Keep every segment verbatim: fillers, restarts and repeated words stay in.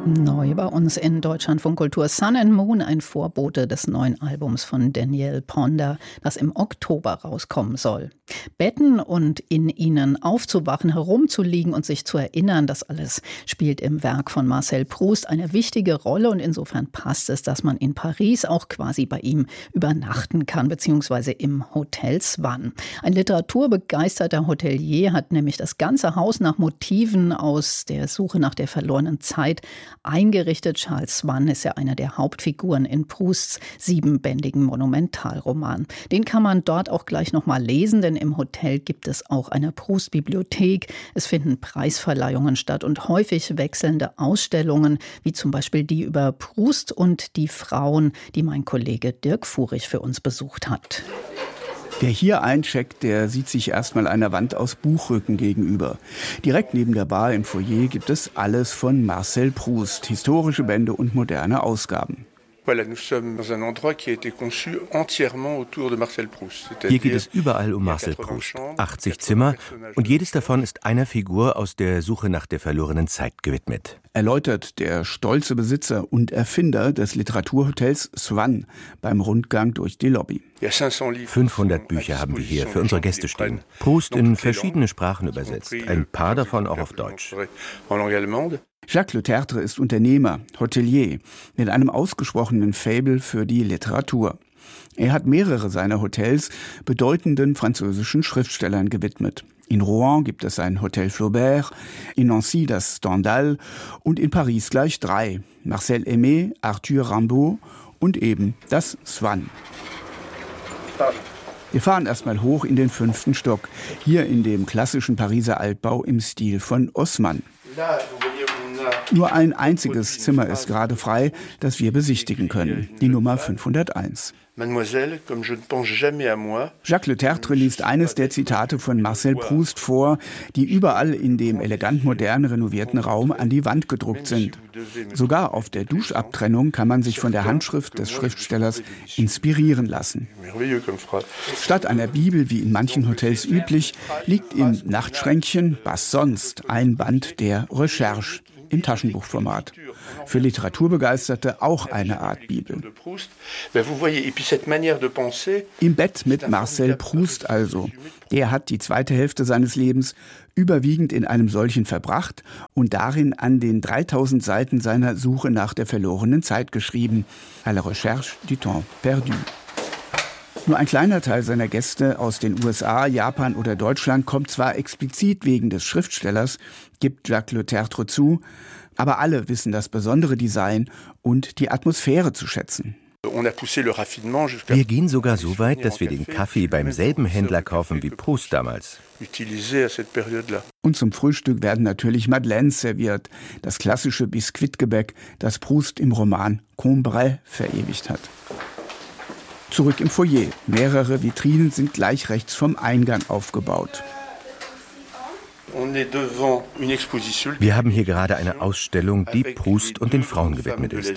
Neu bei uns in Deutschlandfunk Kultur Sun and Moon, ein Vorbote des neuen Albums von Danielle Ponder, das im Oktober rauskommen soll. Betten und in ihnen aufzuwachen, herumzuliegen und sich zu erinnern, das alles spielt im Werk von Marcel Proust eine wichtige Rolle und insofern passt es, dass man in Paris auch quasi bei ihm übernachten kann, beziehungsweise im Hotel Swann. Ein literaturbegeisterter Hotelier hat nämlich das ganze Haus nach Motiven aus der Suche nach der verlorenen Zeit eingerichtet. Charles Swann ist ja einer der Hauptfiguren in Prousts siebenbändigen Monumentalroman. Den kann man dort auch gleich noch mal lesen, denn im Hotel gibt es auch eine Proust-Bibliothek. Es finden Preisverleihungen statt und häufig wechselnde Ausstellungen, wie zum Beispiel die über Proust und die Frauen, die mein Kollege Dirk Furich für uns besucht hat. Wer hier eincheckt, der sieht sich erstmal einer Wand aus Buchrücken gegenüber. Direkt neben der Bar im Foyer gibt es alles von Marcel Proust, historische Bände und moderne Ausgaben. Hier geht es überall um Marcel Proust. achtzig Zimmer und jedes davon ist einer Figur aus der Suche nach der verlorenen Zeit gewidmet. Erläutert der stolze Besitzer und Erfinder des Literaturhotels Swann beim Rundgang durch die Lobby. fünfhundert Bücher haben wir hier für unsere Gäste stehen. Proust in verschiedene Sprachen übersetzt, ein paar davon auch auf Deutsch. Jacques Le Tertre ist Unternehmer, Hotelier, mit einem ausgesprochenen Faible für die Literatur. Er hat mehrere seiner Hotels bedeutenden französischen Schriftstellern gewidmet. In Rouen gibt es ein Hotel Flaubert, in Nancy das Stendhal und in Paris gleich drei, Marcel Aimé, Arthur Rimbaud und eben das Swann. Wir fahren erstmal hoch in den fünften Stock, hier in dem klassischen Pariser Altbau im Stil von Haussmann. Nur ein einziges Zimmer ist gerade frei, das wir besichtigen können, die Nummer fünfhunderteins. Jacques Le Tertre liest eines der Zitate von Marcel Proust vor, die überall in dem elegant modern renovierten Raum an die Wand gedruckt sind. Sogar auf der Duschabtrennung kann man sich von der Handschrift des Schriftstellers inspirieren lassen. Statt einer Bibel, wie in manchen Hotels üblich, liegt im Nachtschränkchen, was sonst, ein Band der Recherche im Taschenbuchformat. Für Literaturbegeisterte auch eine Art Bibel. Im Bett mit Marcel Proust also. Der hat die zweite Hälfte seines Lebens überwiegend in einem solchen verbracht und darin an den dreitausend Seiten seiner Suche nach der verlorenen Zeit geschrieben. À la recherche du temps perdu. Nur ein kleiner Teil seiner Gäste aus den U S A, Japan oder Deutschland kommt zwar explizit wegen des Schriftstellers, gibt Jacques Le Tertre zu, aber alle wissen das besondere Design und die Atmosphäre zu schätzen. Wir gehen sogar so weit, dass wir den Kaffee beim selben Händler kaufen wie Proust damals. Und zum Frühstück werden natürlich Madeleines serviert, das klassische Biskuitgebäck, das Proust im Roman Combray verewigt hat. Zurück im Foyer. Mehrere Vitrinen sind gleich rechts vom Eingang aufgebaut. Wir haben hier gerade eine Ausstellung, die Proust und den Frauen gewidmet ist.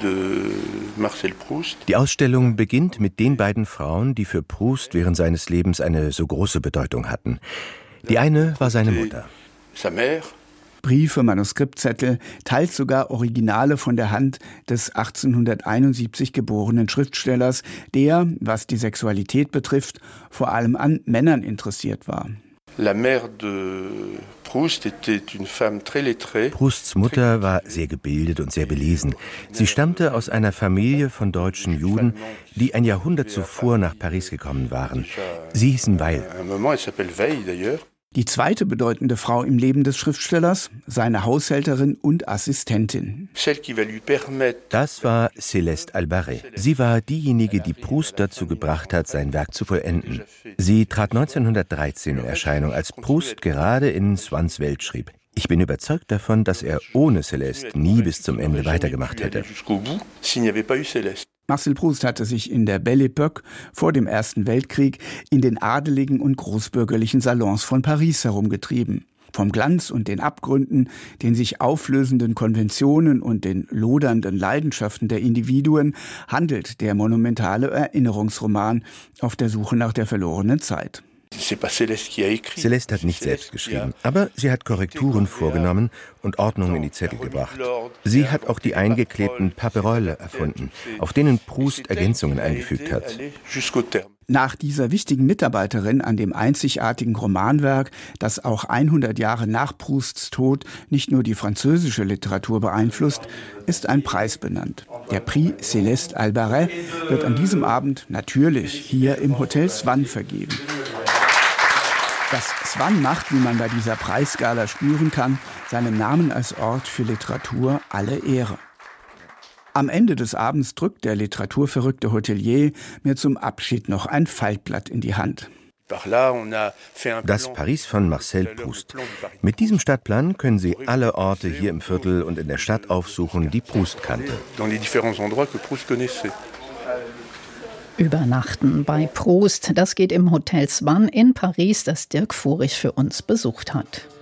Die Ausstellung beginnt mit den beiden Frauen, die für Proust während seines Lebens eine so große Bedeutung hatten. Die eine war seine Mutter. Briefe, Manuskriptzettel, teils sogar Originale von der Hand des achtzehnhunderteinundsiebzig geborenen Schriftstellers, der, was die Sexualität betrifft, vor allem an Männern interessiert war. Prousts Mutter war sehr gebildet und sehr belesen. Sie stammte aus einer Familie von deutschen Juden, die ein Jahrhundert zuvor nach Paris gekommen waren. Sie hießen Weil. Die zweite bedeutende Frau im Leben des Schriftstellers, seine Haushälterin und Assistentin. Das war Céleste Albaret. Sie war diejenige, die Proust dazu gebracht hat, sein Werk zu vollenden. Sie trat neunzehnhundertdreizehn in Erscheinung, als Proust gerade in Swanns Welt schrieb. Ich bin überzeugt davon, dass er ohne Céleste nie bis zum Ende weitergemacht hätte. Marcel Proust hatte sich in der Belle Époque vor dem Ersten Weltkrieg in den adeligen und großbürgerlichen Salons von Paris herumgetrieben. Vom Glanz und den Abgründen, den sich auflösenden Konventionen und den lodernden Leidenschaften der Individuen handelt der monumentale Erinnerungsroman auf der Suche nach der verlorenen Zeit. Celeste hat nicht selbst geschrieben, aber sie hat Korrekturen vorgenommen und Ordnung in die Zettel gebracht. Sie hat auch die eingeklebten Paperolle erfunden, auf denen Proust Ergänzungen eingefügt hat. Nach dieser wichtigen Mitarbeiterin an dem einzigartigen Romanwerk, das auch hundert Jahre nach Prousts Tod nicht nur die französische Literatur beeinflusst, ist ein Preis benannt. Der Prix Céleste Albaret wird an diesem Abend natürlich hier im Hotel Swann vergeben. Das Swann macht, wie man bei dieser Preisgala spüren kann, seinem Namen als Ort für Literatur alle Ehre. Am Ende des Abends drückt der literaturverrückte Hotelier mir zum Abschied noch ein Faltblatt in die Hand. Das Paris von Marcel Proust. Mit diesem Stadtplan können Sie alle Orte hier im Viertel und in der Stadt aufsuchen, die Proust kannte. Übernachten bei Proust, das geht im Hotel Swann in Paris, das Dirk Furich für uns besucht hat.